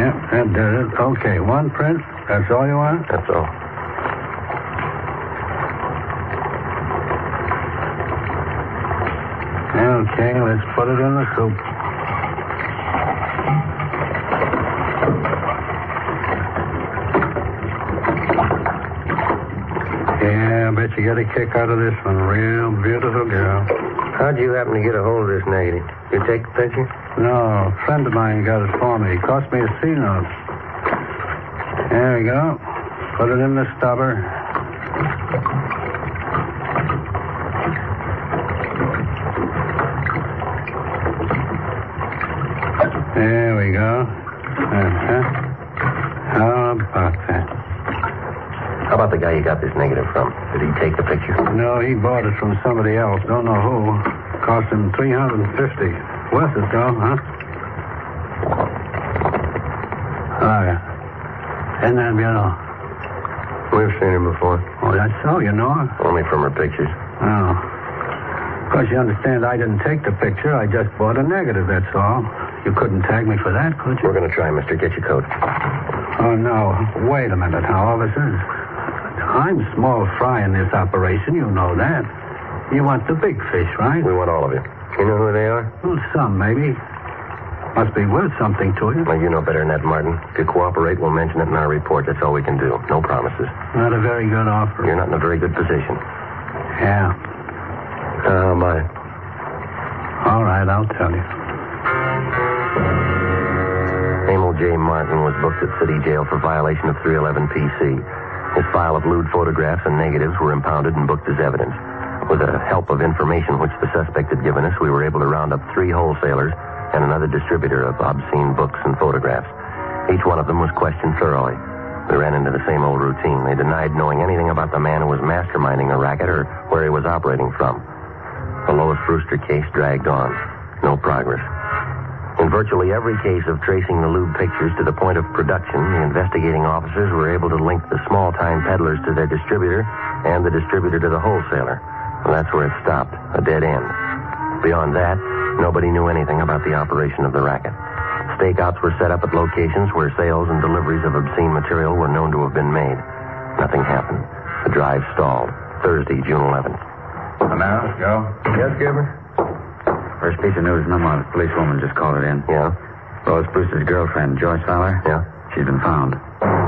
Yeah, that did it. Okay, one print. That's all you want? That's all. Okay, let's put it in the soup. Yeah, I bet you get a kick out of this one. Real beautiful girl. How'd you happen to get a hold of this negative? You take the picture? No, a friend of mine got it for me. It cost me a C-note. There we go. Put it in the stubber. There we go. How about that? How about the guy you got this negative from? Did he take the picture? No, he bought it from somebody else. Don't know who. Cost him $350. Worth it, though, huh? Oh, yeah. Isn't that beautiful? We've seen her before. Oh, that's so, you know her? Only from her pictures. Oh. Of course, you understand I didn't take the picture. I just bought a negative, that's all. You couldn't tag me for that, could you? We're going to try, mister. Get your coat. Oh, no. Wait a minute now, officers. I'm small fry in this operation. You know that. You want the big fish, right? We want all of you. You know who they are? Well, some, maybe. Must be worth something to you. Well, you know better than that, Martin. If you cooperate, we'll mention it in our report. That's all we can do. No promises. Not a very good offer. You're not in a very good position. Yeah. Bye. All right, I'll tell you. Emil J. Martin was booked at City Jail for violation of 311 PC. His file of lewd photographs and negatives were impounded and booked as evidence. With the help of information which the suspect had given us, we were able to round up 3 wholesalers and another distributor of obscene books and photographs. Each one of them was questioned thoroughly. We ran into the same old routine. They denied knowing anything about the man who was masterminding the racket or where he was operating from. The Lois Brewster case dragged on. No progress. In virtually every case of tracing the lewd pictures to the point of production, the investigating officers were able to link the small-time peddlers to their distributor and the distributor to the wholesaler. Well, that's where it stopped, a dead end. Beyond that, nobody knew anything about the operation of the racket. Stakeouts were set up at locations where sales and deliveries of obscene material were known to have been made. Nothing happened. The drive stalled. Thursday, June 11th. Now, Joe? Yes, Gilbert? First piece of news, Numont. A policewoman just called it in. Yeah? Lois Brewster's girlfriend, Joyce Fowler. Yeah? She's been found.